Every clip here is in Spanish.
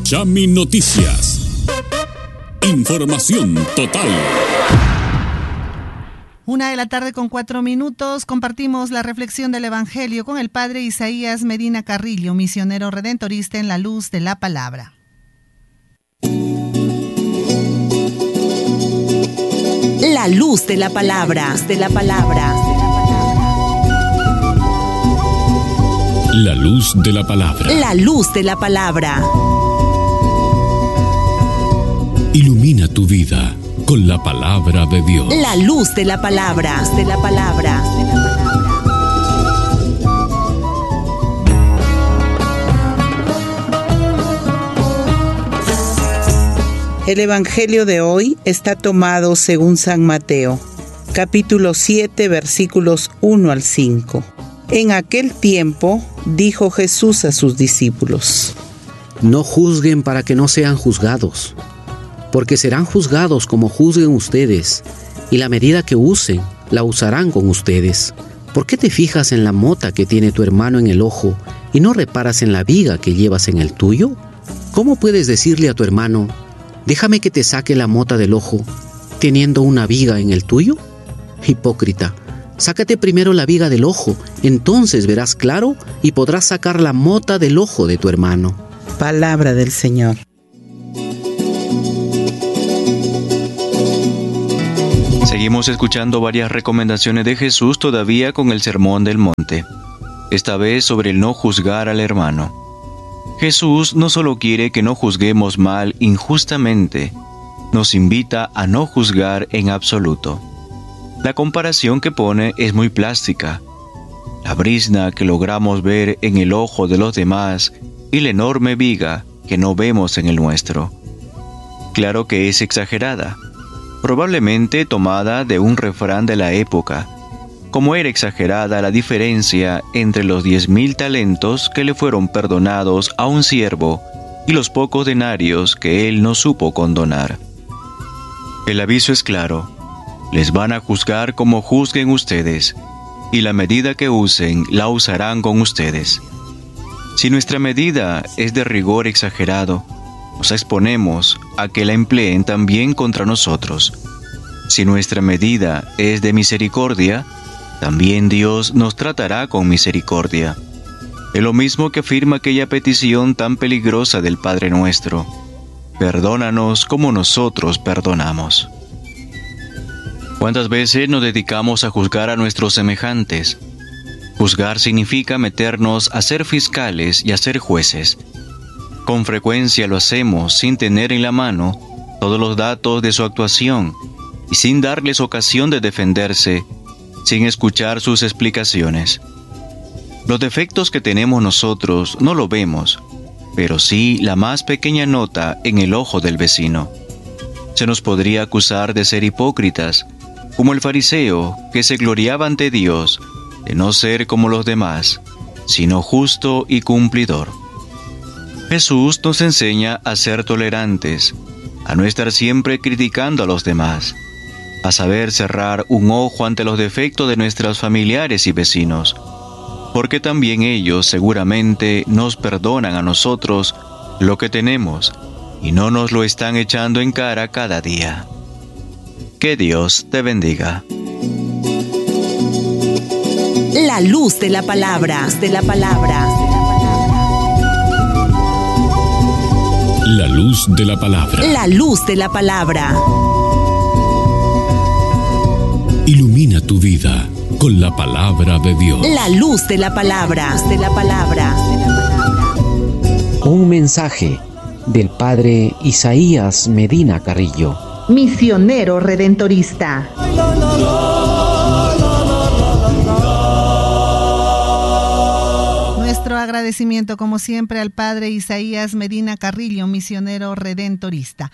Chami Noticias. Información total. 1:04 compartimos la reflexión del Evangelio con el Padre Isaías Medina Carrillo, misionero redentorista en la luz de la palabra. La luz de la palabra, La luz de la palabra. La luz de la palabra. Ilumina tu vida con la palabra de Dios. La luz de la palabra, El Evangelio de hoy está tomado según San Mateo, capítulo 7, versículos 1 al 5. En aquel tiempo dijo Jesús a sus discípulos: No juzguen para que no sean juzgados, porque serán juzgados como juzguen ustedes, y la medida que usen, la usarán con ustedes. ¿Por qué te fijas en la mota que tiene tu hermano en el ojo y no reparas en la viga que llevas en el tuyo? ¿Cómo puedes decirle a tu hermano: déjame que te saque la mota del ojo, teniendo una viga en el tuyo? Hipócrita, sácate primero la viga del ojo, entonces verás claro y podrás sacar la mota del ojo de tu hermano. Palabra del Señor. Seguimos escuchando varias recomendaciones de Jesús todavía con el Sermón del Monte, esta vez sobre el no juzgar al hermano. Jesús no solo quiere que no juzguemos mal injustamente, nos invita a no juzgar en absoluto. La comparación que pone es muy plástica. La brizna que logramos ver en el ojo de los demás y la enorme viga que no vemos en el nuestro. Claro que es exagerada, probablemente tomada de un refrán de la época, como era exagerada la diferencia entre los 10,000 talentos que le fueron perdonados a un siervo y los pocos denarios que él no supo condonar. El aviso es claro: les van a juzgar como juzguen ustedes, y la medida que usen la usarán con ustedes. Si nuestra medida es de rigor exagerado, nos exponemos a que la empleen también contra nosotros. Si nuestra medida es de misericordia, también Dios nos tratará con misericordia. Es lo mismo que afirma aquella petición tan peligrosa del Padre Nuestro: perdónanos como nosotros perdonamos. ¿Cuántas veces nos dedicamos a juzgar a nuestros semejantes? Juzgar significa meternos a ser fiscales y a ser jueces. Con frecuencia lo hacemos sin tener en la mano todos los datos de su actuación y sin darles ocasión de defenderse, sin escuchar sus explicaciones. Los defectos que tenemos nosotros no lo vemos, pero sí la más pequeña nota en el ojo del vecino. Se nos podría acusar de ser hipócritas, como el fariseo que se gloriaba ante Dios de no ser como los demás, sino justo y cumplidor. Jesús nos enseña a ser tolerantes, a no estar siempre criticando a los demás, a saber cerrar un ojo ante los defectos de nuestros familiares y vecinos, porque también ellos seguramente nos perdonan a nosotros lo que tenemos y no nos lo están echando en cara cada día. Que Dios te bendiga. La luz de la palabra, La luz de la palabra. La luz de la palabra. Ilumina tu vida con la palabra de Dios. La luz de la palabra, Un mensaje del Padre Isaías Medina Carrillo, Misionero redentorista. Nuestro agradecimiento, como siempre, al Padre Isaías Medina Carrillo, misionero redentorista.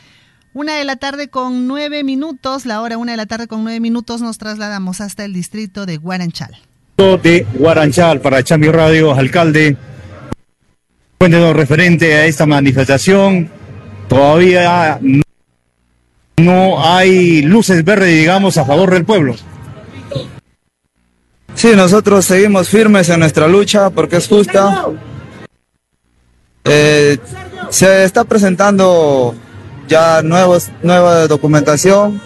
1:09, la hora 1:09, nos trasladamos hasta el distrito de Guaranchal. De Guaranchal para Chami Radio, alcalde. Cuéntenos referente a esta manifestación. Todavía no hay luces verdes, digamos, a favor del pueblo. Sí, nosotros seguimos firmes en nuestra lucha porque es justa. Se está presentando ya nueva documentación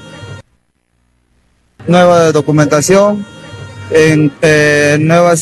en nuevas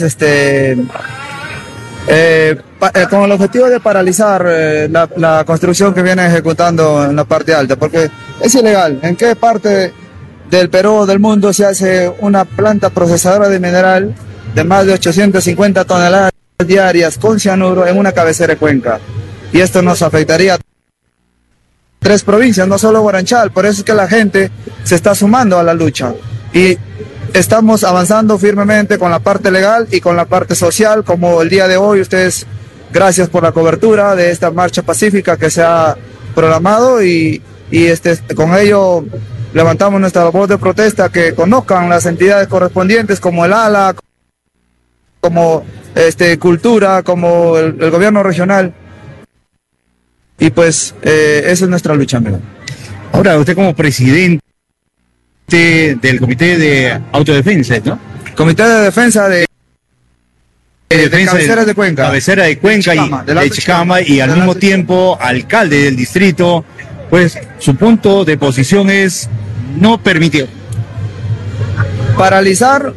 con el objetivo de paralizar la construcción que vienen ejecutando en la parte alta, porque es ilegal. ¿En qué parte del Perú o del mundo se hace una planta procesadora de mineral de más de 850 toneladas diarias con cianuro en una cabecera de cuenca? Y esto nos afectaría a 3 provincias, no solo Guaranchal. Por eso es que la gente se está sumando a la lucha y estamos avanzando firmemente con la parte legal y con la parte social, como el día de hoy. Ustedes, gracias por la cobertura de esta marcha pacífica que se ha programado y con ello levantamos nuestra voz de protesta, que conozcan las entidades correspondientes como el ALA, como Cultura, como el gobierno regional. Y pues esa es nuestra lucha, amigo. Ahora, usted como presidente del Comité de Autodefensa, ¿no? Comité de Defensa de Cabeceras de Cuenca. Cabecera de Cuenca de Chicama, y al mismo tiempo alcalde del distrito, pues su punto de posición es no permitir. Paralizar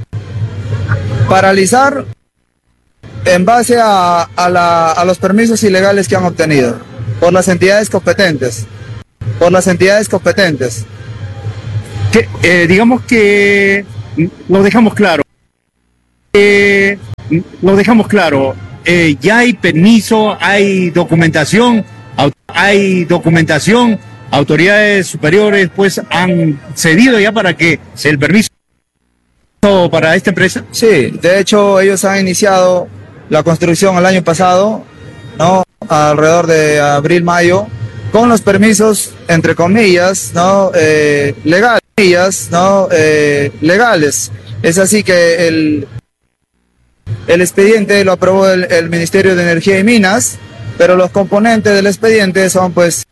en base a los permisos ilegales que han obtenido por las entidades competentes. Digamos que lo dejamos claro. Ya hay permiso, hay documentación, autoridades superiores pues han cedido ya para que sea el permiso para esta empresa. Sí, de hecho ellos han iniciado la construcción el año pasado, ¿no? Alrededor de abril-mayo, con los permisos, entre comillas, ¿no? Legales. Es así que el expediente lo aprobó el Ministerio de Energía y Minas, pero los componentes del expediente son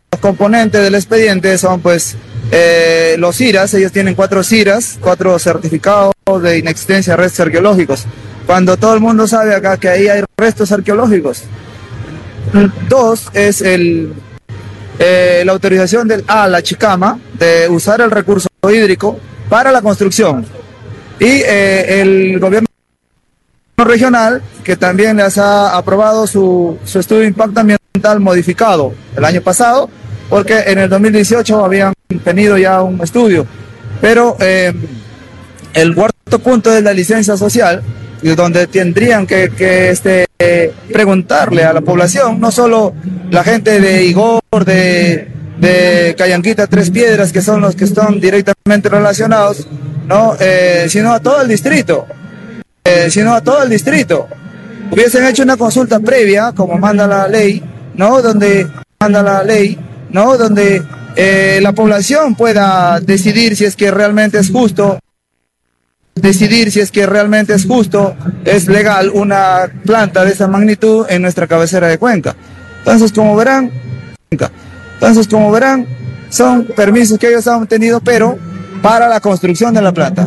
los CIRAS. Ellos tienen 4 CIRAS, 4 certificados de inexistencia de restos arqueológicos, cuando todo el mundo sabe acá que ahí hay restos arqueológicos. 2 es la autorización del ALA Chicama de usar el recurso hídrico para la construcción, y el gobierno regional, que también les ha aprobado su estudio de impacto ambiental modificado el año pasado, porque en el 2018 habían tenido ya un estudio. Pero el cuarto punto es la licencia social, donde tendrían que preguntarle a la población, no solo la gente de Igor, de Cayanquita, Tres Piedras, que son los que están directamente relacionados, ¿no? Sino a todo el distrito. Hubiesen hecho una consulta previa, como manda la ley, ¿no? Donde la población pueda decidir si es que realmente es justo, es legal una planta de esa magnitud en nuestra cabecera de cuenca. Entonces, como verán, son permisos que ellos han obtenido, pero para la construcción de la planta.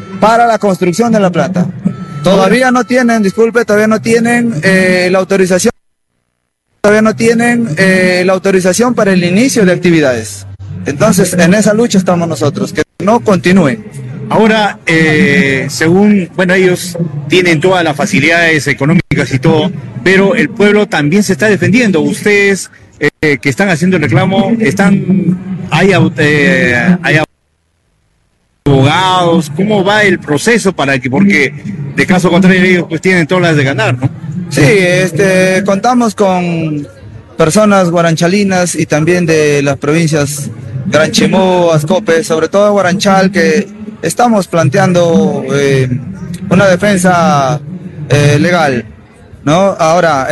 Todavía no tienen la autorización. La autorización para el inicio de actividades. Entonces, en esa lucha estamos nosotros, que no continúen. Ahora, ellos tienen todas las facilidades económicas y todo, pero el pueblo también se está defendiendo. Ustedes que están haciendo el reclamo, hay abogados. ¿Cómo va el proceso porque de caso contrario ellos pues tienen todas las de ganar, ¿no? Sí, contamos con personas guaranchalinas y también de las provincias Gran Chimú, Ascope, sobre todo Guaranchal, que estamos planteando una defensa legal, ¿no? Ahora,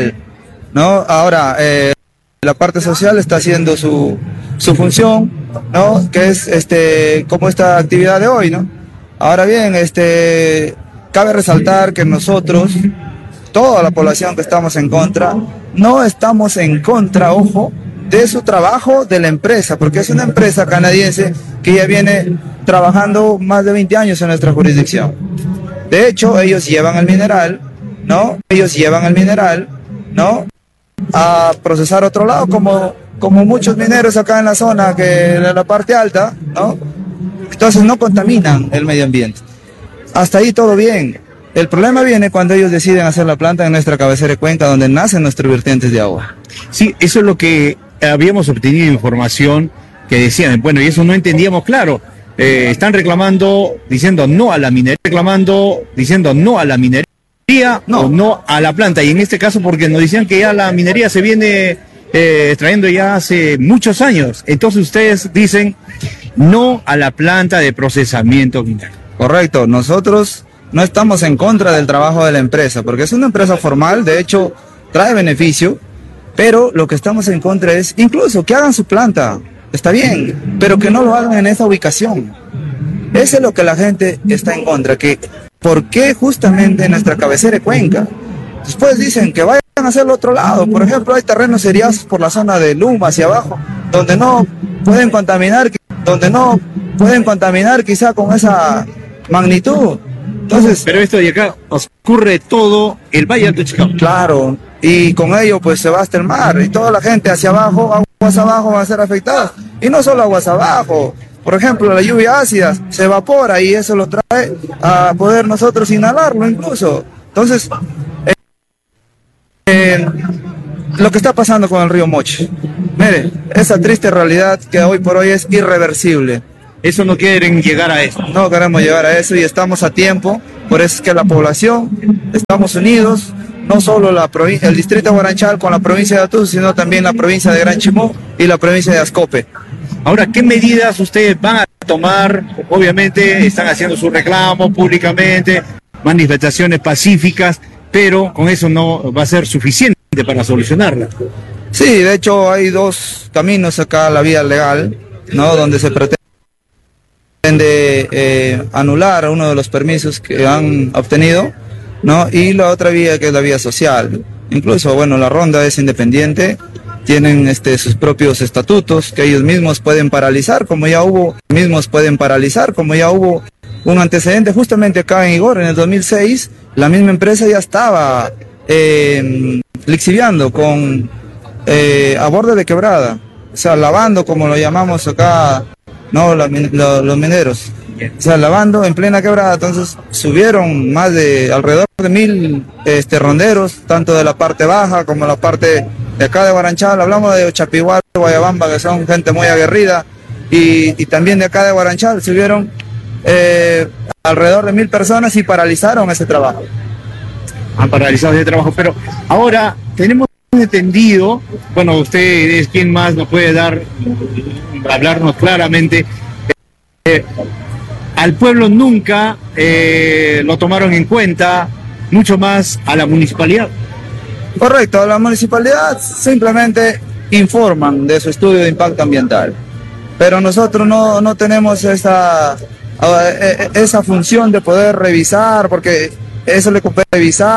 la parte social está haciendo su función, ¿no? Que es como esta actividad de hoy, ¿no? Ahora bien, cabe resaltar que nosotros, toda la población que estamos en contra, no estamos en contra, ojo, de su trabajo de la empresa, porque es una empresa canadiense que ya viene trabajando más de 20 años en nuestra jurisdicción. De hecho, ellos llevan el mineral, ¿no? a procesar a otro lado, como muchos mineros acá en la zona, que de la parte alta, ¿no? Entonces no contaminan el medio ambiente. Hasta ahí todo bien. El problema viene cuando ellos deciden hacer la planta en nuestra cabecera de cuenca, donde nacen nuestros vertientes de agua. Sí, eso es lo que habíamos obtenido información que decían, bueno, y eso no entendíamos claro. Están reclamando, diciendo no a la minería, diciendo no a la minería, no. O no a la planta. Y en este caso, porque nos decían que ya la minería se viene extrayendo ya hace muchos años. Entonces ustedes dicen no a la planta de procesamiento minero. Correcto, nosotros no estamos en contra del trabajo de la empresa, porque es una empresa formal, de hecho trae beneficio, pero lo que estamos en contra es incluso que hagan su planta, está bien, pero que no lo hagan en esa ubicación. Eso es lo que la gente está en contra, que ¿por qué justamente en nuestra cabecera de cuenca? Después dicen que vayan a hacer el otro lado. Por ejemplo, hay terrenos seriazos por la zona de Luma hacia abajo, donde no pueden contaminar quizá con esa magnitud. Entonces, pero esto de acá ocurre todo el Valle Alto Chicama. Claro, y con ello pues se va hasta el mar, y toda la gente hacia abajo, aguas abajo van a ser afectadas. Y no solo aguas abajo, por ejemplo, la lluvia ácida se evapora y eso lo trae a poder nosotros inhalarlo incluso. Entonces, lo que está pasando con el río Moche, mire, esa triste realidad que hoy por hoy es irreversible. Eso no quieren llegar a eso. No queremos llegar a eso y estamos a tiempo. Por eso es que la población, estamos unidos, no solo el distrito de Guaranchal con la provincia de Atuz, sino también la provincia de Gran Chimú y la provincia de Ascope. Ahora, ¿qué medidas ustedes van a tomar? Obviamente están haciendo su reclamo públicamente, manifestaciones pacíficas, pero con eso no va a ser suficiente para solucionarla. Sí, de hecho hay dos caminos acá, la vía legal, ¿no? Donde se pretende anular uno de los permisos que han obtenido, ¿no? Y la otra vía, que es la vía social. Incluso, bueno, la ronda es independiente, tienen sus propios estatutos que ellos mismos pueden paralizar, como ya hubo un antecedente justamente acá en Igor en el 2006. La misma empresa ya estaba lixiviando con a borde de quebrada, o sea, lavando, como lo llamamos acá, no los mineros, o sea, lavando en plena quebrada. Entonces subieron alrededor de 1000 ronderos, tanto de la parte baja como la parte de acá de Guaranchal. Hablamos de Ochapigual, Guayabamba, que son gente muy aguerrida, y también de acá de Guaranchal subieron alrededor de 1000 personas y paralizaron ese trabajo. Han paralizado ese trabajo, pero ahora tenemos entendido, bueno, usted es quien más nos puede hablarnos claramente, al pueblo nunca lo tomaron en cuenta, mucho más a la municipalidad. Correcto, a la municipalidad simplemente informan de su estudio de impacto ambiental, pero nosotros no tenemos esa función de poder revisar, porque eso le compete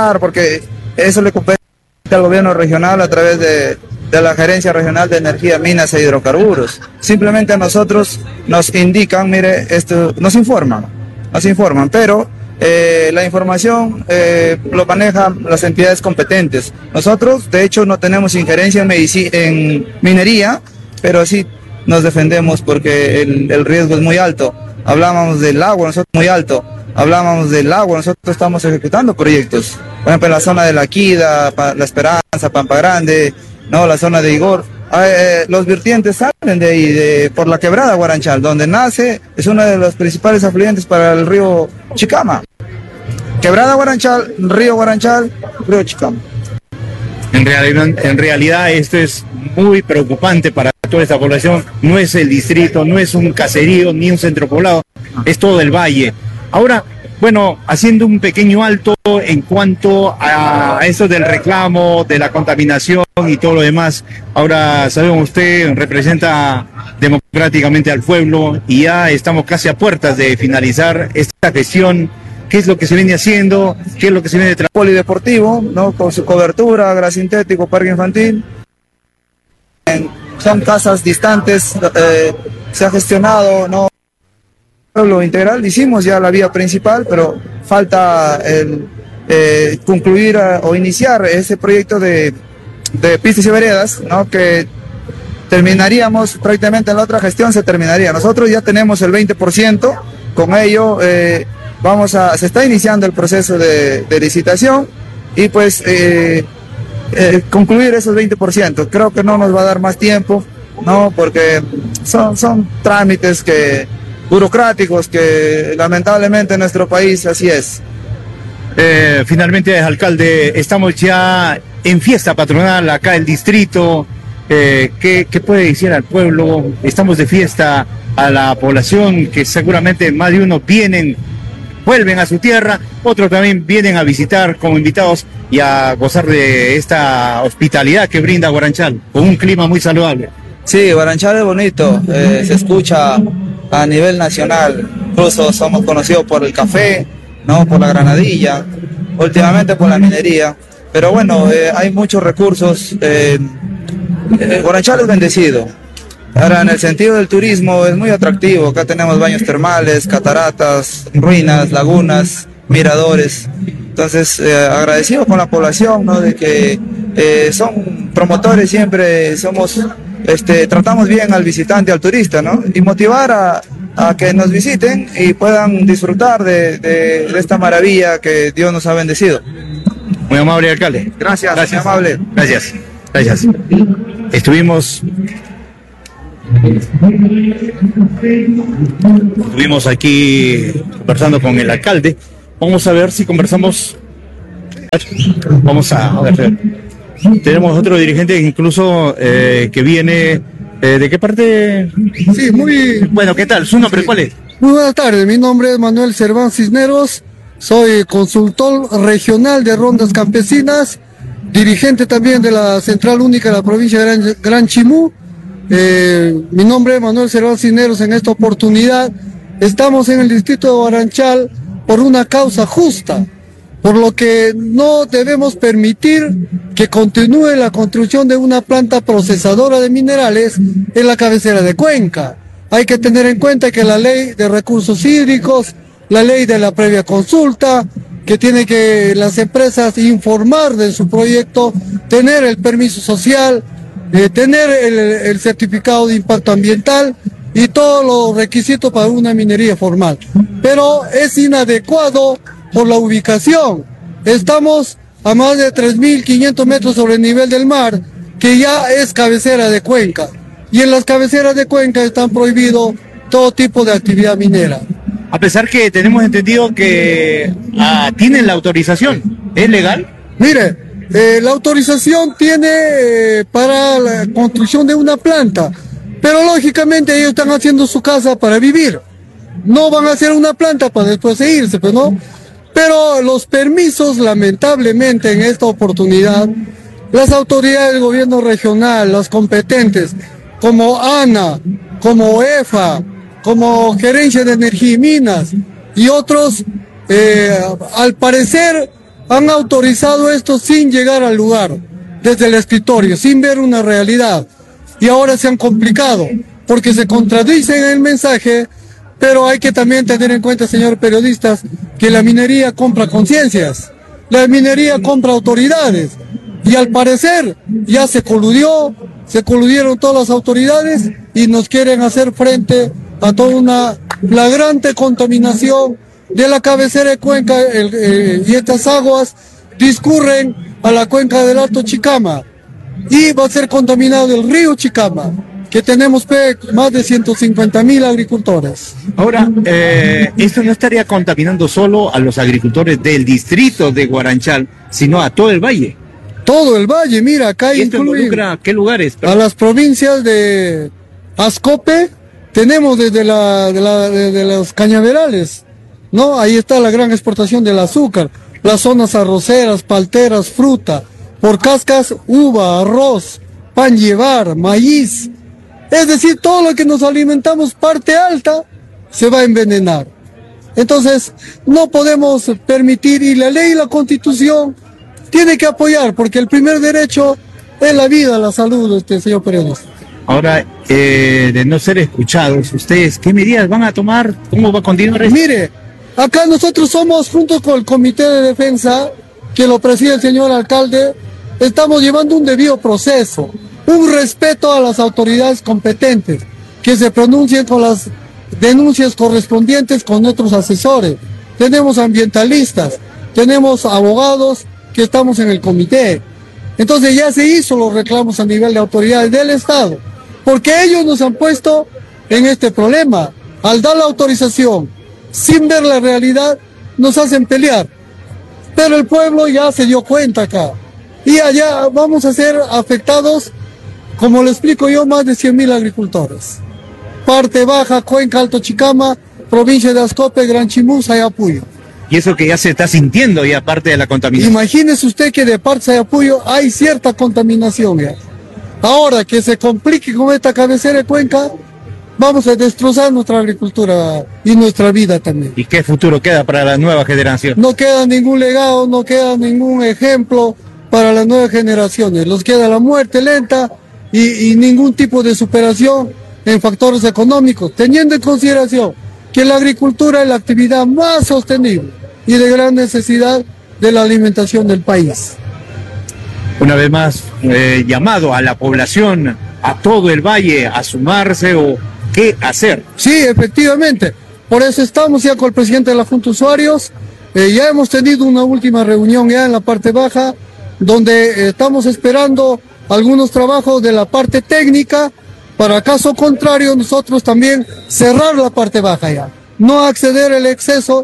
al gobierno regional a través de la Gerencia Regional de Energía, Minas e Hidrocarburos. Simplemente a nosotros nos indican, mire, nos informan, pero la información lo manejan las entidades competentes. Nosotros, de hecho, no tenemos injerencia en minería, pero sí nos defendemos porque el riesgo es muy alto. Hablábamos del agua, nosotros estamos ejecutando proyectos. Por ejemplo, en la zona de La Quida, La Esperanza, Pampa Grande, ¿no? La zona de Igor. Los vertientes salen de ahí, por la quebrada Guaranchal, donde nace, es uno de los principales afluentes para el río Chicama. Quebrada Guaranchal, río Chicama. En realidad esto es muy preocupante para toda esta población. No es el distrito, no es un caserío ni un centro poblado, es todo el valle. Ahora, bueno, haciendo un pequeño alto en cuanto a eso del reclamo, de la contaminación y todo lo demás. Ahora, sabemos, usted representa democráticamente al pueblo y ya estamos casi a puertas de finalizar esta gestión. ¿Qué es lo que se viene haciendo? ¿Qué es lo que se viene trabajando? Polideportivo, ¿no? Con su cobertura, gras sintético, parque infantil. Son casas distantes, se ha gestionado, ¿no? Pueblo integral, hicimos ya la vía principal, pero falta concluir o iniciar ese proyecto de de pistas y veredas, ¿no? Que terminaríamos prácticamente en la otra gestión, se terminaría. Nosotros ya tenemos el 20%, con ello se está iniciando el proceso de licitación y pues concluir esos 20%. Creo que no nos va a dar más tiempo, ¿no? Porque son trámites burocráticos que lamentablemente en nuestro país así es. Finalmente, alcalde, estamos ya en fiesta patronal acá en el distrito. ¿Qué puede decir al pueblo? Estamos de fiesta, a la población que seguramente más de uno vuelven a su tierra, otros también vienen a visitar como invitados y a gozar de esta hospitalidad que brinda Guaranchal, con un clima muy saludable. Sí, Guaranchal es bonito, se escucha a nivel nacional, incluso somos conocidos por el café, ¿no? Por la granadilla, últimamente por la minería, pero bueno, hay muchos recursos. Guaranchal es bendecido. Ahora, en el sentido del turismo es muy atractivo. Acá tenemos baños termales, cataratas, ruinas, lagunas, miradores. Entonces, agradecido con la población, ¿no? De que son promotores, siempre tratamos bien al visitante, al turista, ¿no? Y motivar a que nos visiten y puedan disfrutar de esta maravilla que Dios nos ha bendecido. Muy amable, alcalde. Gracias. Muy amable. Gracias. Estuvimos aquí conversando con el alcalde. Vamos a ver si conversamos. Vamos a ver. Tenemos otro dirigente incluso que viene. ¿De qué parte? Sí, muy bueno. ¿Qué tal? ¿Su nombre cuál es? Muy buenas tardes. Mi nombre es Manuel Serván Cisneros. Soy consultor regional de rondas campesinas, dirigente también de la Central Única de la provincia de Gran Chimú. Mi nombre es Manuel Serván Cisneros. En esta oportunidad estamos en el distrito de Guaranchal por una causa justa, por lo que no debemos permitir que continúe la construcción de una planta procesadora de minerales en la cabecera de Cuenca. Hay que tener en cuenta que la ley de recursos hídricos, la ley de la previa consulta, que tiene que las empresas informar de su proyecto, tener el permiso social, tener el certificado de impacto ambiental y todos los requisitos para una minería formal. Pero es inadecuado por la ubicación. Estamos a más de 3.500 metros sobre el nivel del mar, que ya es cabecera de Cuenca. Y en las cabeceras de Cuenca están prohibidos todo tipo de actividad minera. A pesar que tenemos entendido que tienen la autorización, ¿es legal? Mire, la autorización tiene para la construcción de una planta, pero lógicamente ellos están haciendo su casa para vivir. No van a hacer una planta para después irse, pues no. Pero los permisos, lamentablemente en esta oportunidad, las autoridades del gobierno regional, las competentes, como ANA, como EFA, como Gerencia de Energía y Minas y otros, al parecer han autorizado esto sin llegar al lugar, desde el escritorio, sin ver una realidad. Y ahora se han complicado, porque se contradicen en el mensaje, pero hay que también tener en cuenta, señores periodistas, que la minería compra conciencias, la minería compra autoridades, y al parecer ya se coludieron todas las autoridades y nos quieren hacer frente a toda una flagrante contaminación de la cabecera de Cuenca, y estas aguas discurren a la cuenca del Alto Chicama y va a ser contaminado el río Chicama, que tenemos más de 150.000 agricultores. Ahora, esto no estaría contaminando solo a los agricultores del distrito de Guaranchal, sino a todo el valle. Todo el valle, mira, acá ¿Y esto involucra qué lugares? A las provincias de Ascope, tenemos desde de los cañaverales, ¿no? Ahí está la gran exportación del azúcar, las zonas arroceras, palteras, fruta, por cascas, uva, arroz, pan llevar, maíz. Es decir, todo lo que nos alimentamos, parte alta, se va a envenenar. Entonces, no podemos permitir, y la ley y la constitución tiene que apoyar, porque el primer derecho es la vida, la salud, señor periodista. Ahora, de no ser escuchados, ¿ustedes qué medidas van a tomar? ¿Cómo va a continuar esto? Mire, acá nosotros somos, junto con el Comité de Defensa, que lo preside el señor alcalde, estamos llevando un debido proceso, un respeto a las autoridades competentes, que se pronuncien con las denuncias correspondientes con nuestros asesores. Tenemos ambientalistas, tenemos abogados que estamos en el comité. Entonces ya se hizo los reclamos a nivel de autoridades del Estado, porque ellos nos han puesto en este problema. Al dar la autorización, sin ver la realidad, nos hacen pelear. Pero el pueblo ya se dio cuenta acá. Y allá vamos a ser afectados, como le explico yo, más de 100.000 agricultores. Parte Baja, Cuenca, Alto Chicama, provincia de Ascope, Gran Chimú, Sayapuyo. Y eso que ya se está sintiendo ya parte de la contaminación. Imagínese usted que de parte de Sayapuyo hay cierta contaminación ya. Ahora que se complique con esta cabecera de Cuenca, vamos a destrozar nuestra agricultura y nuestra vida también. ¿Y qué futuro queda para la nueva generación? No queda ningún legado, no queda ningún ejemplo para las nuevas generaciones. Los queda la muerte lenta y ningún tipo de superación en factores económicos, teniendo en consideración que la agricultura es la actividad más sostenible y de gran necesidad de la alimentación del país. Una vez más, llamado a la población, a todo el valle, a sumarse o qué hacer. Sí, efectivamente. Por eso estamos ya con el presidente de la Junta de Usuarios. Ya hemos tenido una última reunión ya en la parte baja, donde estamos esperando algunos trabajos de la parte técnica. Para caso contrario, nosotros también cerrar la parte baja ya. No acceder el acceso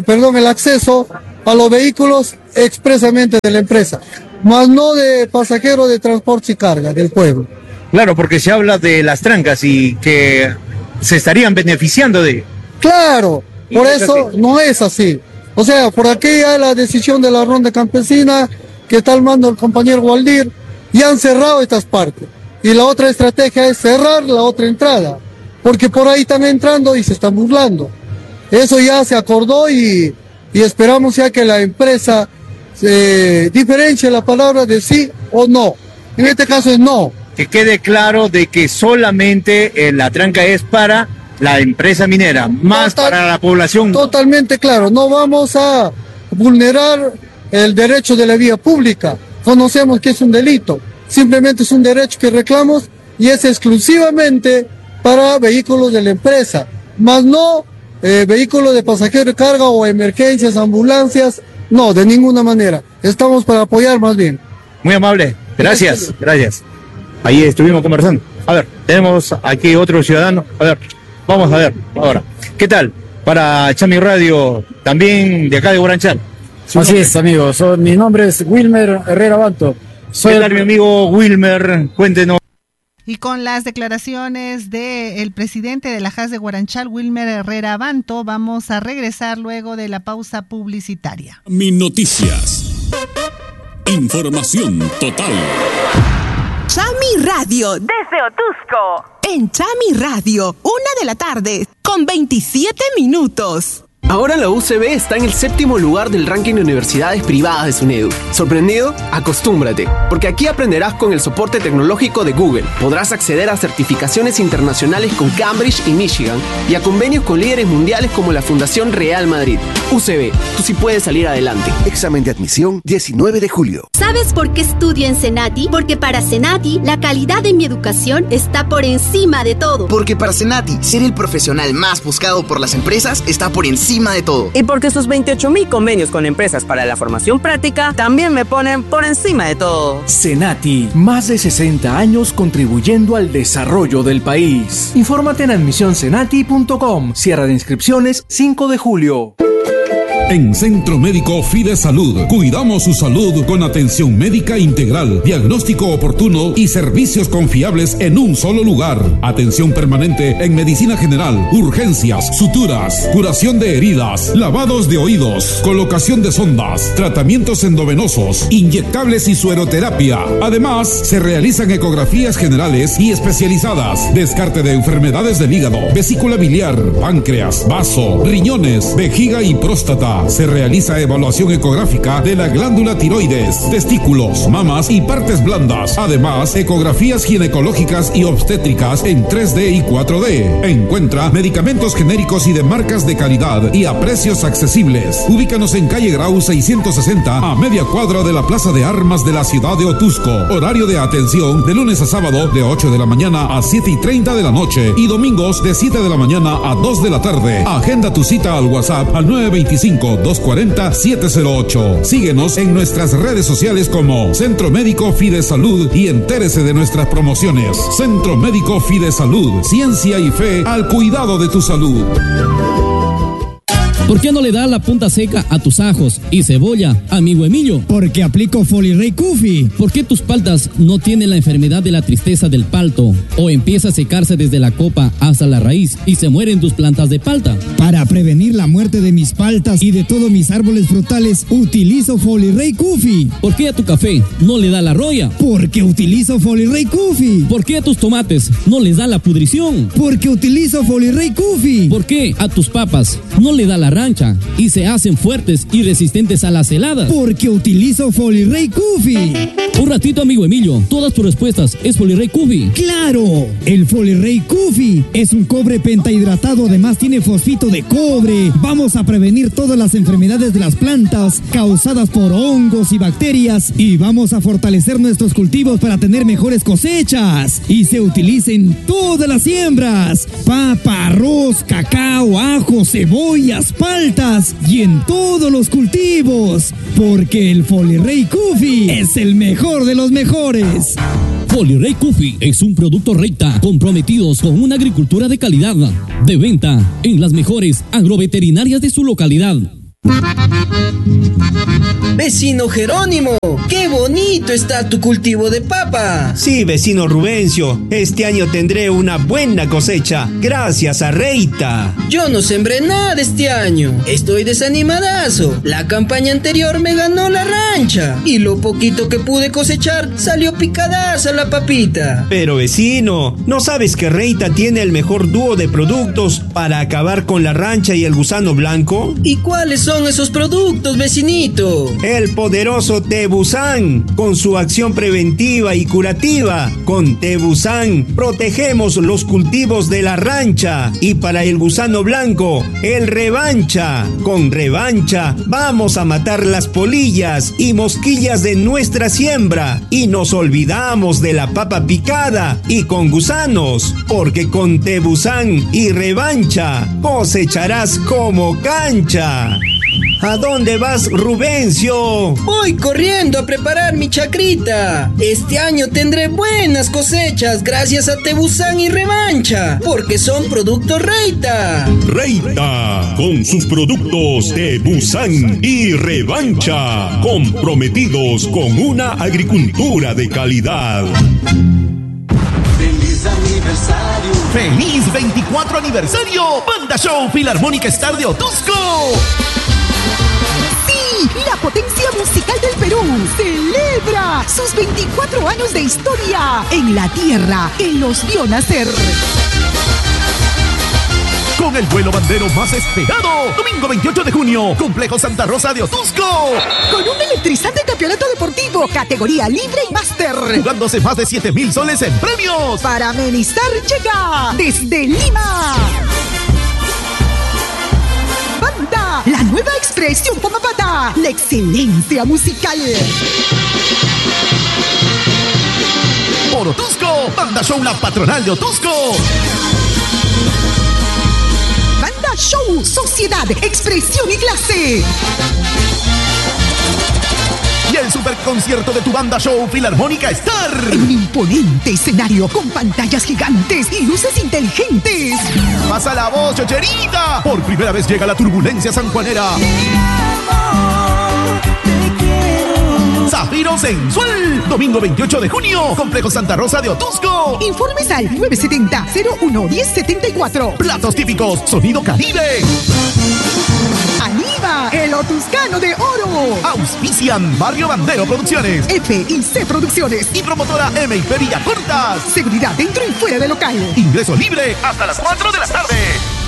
a los vehículos expresamente de la empresa, más no de pasajeros de transporte y carga del pueblo. Claro, porque se habla de las trancas y que se estarían beneficiando de... Claro, por eso no es así. O sea, por aquella la decisión de la ronda campesina que está al mando el compañero Waldir, y han cerrado estas partes. Y la otra estrategia es cerrar la otra entrada, porque por ahí están entrando y se están burlando. Eso ya se acordó y esperamos ya que la empresa diferencie la palabra de sí o no. En este caso es no. Que quede claro de que solamente la tranca es para la empresa minera, más para la población. Totalmente claro, no vamos a vulnerar el derecho de la vía pública. Conocemos que es un delito. Simplemente es un derecho que reclamos y es exclusivamente para vehículos de la empresa, más no vehículos de pasajero de carga o emergencias, ambulancias, no, de ninguna manera. Estamos para apoyar más bien. Muy amable, gracias. Ahí estuvimos conversando. A ver, tenemos aquí otro ciudadano. A ver, vamos a ver ahora. ¿Qué tal? Para Chami Radio, también de acá de Guaranchal. Así es, amigo. Mi nombre es Wilmer Herrera Banto. ¿Qué tal, mi amigo Wilmer? Cuéntenos. Y con las declaraciones del presidente de la JAS de Guaranchal, Wilmer Herrera Banto, vamos a regresar luego de la pausa publicitaria. Mi Noticias. Información total. Chami Radio. Desde Otusco. En Chami Radio, 1:00 p.m, con 27 minutos. Ahora la UCB está en el 7º lugar del ranking de universidades privadas de SUNEDU. ¿Sorprendido? Acostúmbrate, porque aquí aprenderás con el soporte tecnológico de Google. Podrás acceder a certificaciones internacionales con Cambridge y Michigan y a convenios con líderes mundiales como la Fundación Real Madrid. UCB, tú sí puedes salir adelante. Examen de admisión 19 de julio. ¿Sabes por qué estudio en Senati? Porque para Senati, la calidad de mi educación está por encima de todo. Porque para Senati, ser el profesional más buscado por las empresas está por encima de todo. Y porque sus 28,000 convenios con empresas para la formación práctica también me ponen por encima de todo. Senati, más de 60 años contribuyendo al desarrollo del país. Infórmate en admisioncenati.com. Cierre de inscripciones 5 de julio. En Centro Médico Fide Salud, cuidamos su salud con atención médica integral, diagnóstico oportuno y servicios confiables en un solo lugar. Atención permanente en medicina general, urgencias, suturas, curación de heridas, lavados de oídos, colocación de sondas, tratamientos endovenosos, inyectables y sueroterapia. Además, se realizan ecografías generales y especializadas, descarte de enfermedades del hígado, vesícula biliar, páncreas, vaso, riñones, vejiga y próstata. Además, se realiza evaluación ecográfica de la glándula tiroides, testículos, mamas y partes blandas. Además, ecografías ginecológicas y obstétricas en 3D y 4D. Encuentra medicamentos genéricos y de marcas de calidad y a precios accesibles. Ubícanos en calle Grau 660, a media cuadra de la Plaza de Armas de la ciudad de Otusco. Horario de atención de lunes a sábado de 8 de la mañana a 7:30 de la noche y domingos de 7 de la mañana a 2 de la tarde. Agenda tu cita al WhatsApp al 925-240-708. Síguenos en nuestras redes sociales como Centro Médico Fidesalud y entérese de nuestras promociones. Centro Médico Fidesalud, ciencia y fe al cuidado de tu salud. ¿Por qué no le das la punta seca a tus ajos y cebolla, amigo Emilio? Porque aplico Folirey Kufi. ¿Por qué tus paltas no tienen la enfermedad de la tristeza del palto? ¿O empieza a secarse desde la copa hasta la raíz y se mueren tus plantas de palta? Para prevenir la muerte de mis paltas y de todos mis árboles frutales, utilizo Folirey Kufi. ¿Por qué a tu café no le da la roya? Porque utilizo Folirey Kufi. ¿Por qué a tus tomates no les da la pudrición? Porque utilizo Folirey Kufi. ¿Por qué a tus papas no le da la rancha y se hacen fuertes y resistentes a las heladas? Porque utilizo Folirey Kufi. Un ratito, amigo Emilio, todas tus respuestas es Folirey Kufi. ¡Claro! El Folirey Kufi es un cobre pentahidratado, además tiene fosfito de cobre. Vamos a prevenir todas las enfermedades de las plantas causadas por hongos y bacterias y vamos a fortalecer nuestros cultivos para tener mejores cosechas. Y se utiliza en todas las siembras: papa, arroz, cacao, ajo, cebollas, paltas y en todos los cultivos, porque el Folirey Kufi es el mejor de los mejores. Folirey Kufi es un producto Reita, comprometidos con una agricultura de calidad, de venta en las mejores agroveterinarias de su localidad. Vecino Jerónimo, qué bonito está tu cultivo de papa. Sí, vecino Rubencio, este año tendré una buena cosecha, gracias a Reita. Yo no sembré nada este año, estoy desanimadazo. La campaña anterior me ganó la rancha y lo poquito que pude cosechar salió picadaza la papita. Pero vecino, ¿no sabes que Reita tiene el mejor dúo de productos para acabar con la rancha y el gusano blanco? ¿Y cuáles son esos productos, vecinito? El poderoso Tebusan, con su acción preventiva y curativa. Con Tebusan protegemos los cultivos de la rancha. Y para el gusano blanco, el Revancha. Con Revancha vamos a matar las polillas y mosquillas de nuestra siembra. Y nos olvidamos de la papa picada y con gusanos, porque con Tebusan y Revancha cosecharás como cancha. ¿A dónde vas, Rubencio? Voy corriendo a preparar mi chacrita. Este año tendré buenas cosechas gracias a Tebusan y Revancha, porque son productos Reita. Reita, con sus productos Tebusan y Revancha, comprometidos con una agricultura de calidad. ¡Feliz aniversario! ¡Feliz 24 aniversario! Banda Show Filarmónica Star de Otusco. ¡Sí! La potencia musical del Perú celebra sus 24 años de historia en la tierra que los vio nacer. Con el vuelo bandero más esperado, domingo 28 de junio, Complejo Santa Rosa de Otusco. Con un electrizante campeonato deportivo, categoría libre y máster. Jugándose más de 7,000 soles en premios. Para amenizar llega desde Lima. Banda, la nueva expresión Pamapata, la excelencia musical. Por Otusco, Banda Show La Patronal de Otusco. Banda Show, sociedad, expresión y clase. Y el superconcierto de tu Banda Show Filarmónica Star. En un imponente escenario con pantallas gigantes y luces inteligentes. ¡Pasa la voz, chocherita! Por primera vez llega la turbulencia sanjuanera. Zafiro Sensual, domingo 28 de junio, Complejo Santa Rosa de Otusco. Informes al 970-01-1074. Platos típicos, sonido Caribe. ¡Anima, el Otuscano de Oro! Auspician Barrio Bandero Producciones, FIC Producciones y promotora MIP Villacortas. Seguridad dentro y fuera del local. Ingreso libre hasta las 4 de la tarde.